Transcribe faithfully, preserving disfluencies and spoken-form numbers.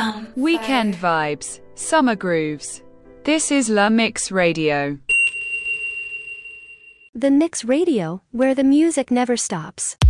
Weekend vibes, summer grooves. This is La Mix Radio. The Mix Radio, where the music never stops.